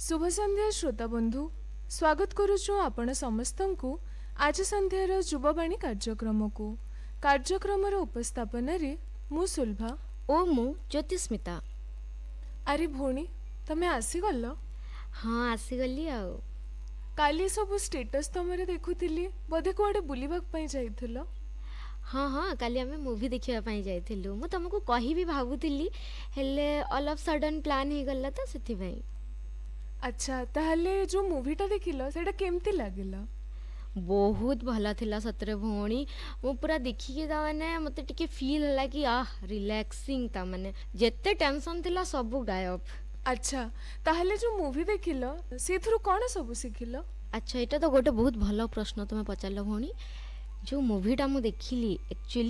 शुभ संध्या श्रोता बंधु स्वागत करुचु आपण समस्तंकु आज संध्यार युववाणी कार्यक्रम को कार्यक्रम उपस्थापन रे मु सुलभा ओ मु ज्योतिस्मिता। अरे भोणी तमे आसीगल? हाँ आसीगली आउ। काली सब स्टेटस तमरे देखुथिली बोधे कुआडे बुलिबाक पई जाइथिलो? हाँ हाँ काली आमे मूवी देखिया पई जाइथिलु। मु तुमको कहि भी भाबुथिली हेले ऑल ऑफ सडन प्लान हे गल्ला त सेथि पई। अच्छा ताहले जो मूवीटा देखिलो सेटा केमती लागिला? बहुत भला थिला सतरे भौणी। मु पूरा देखिके ता माने मते टिके फील होला कि रिलैक्सिंग ता माने जेते टेंशन थिला सब गायब। अच्छा ताहले जो मूवी देखिलो सेथरु कोन सब सिखिलो? अच्छा एटा तो गोटे बहुत भलो प्रश्न तुमे पचारलो भौणी। जो मूवीटा मु देखिली एक्चुअली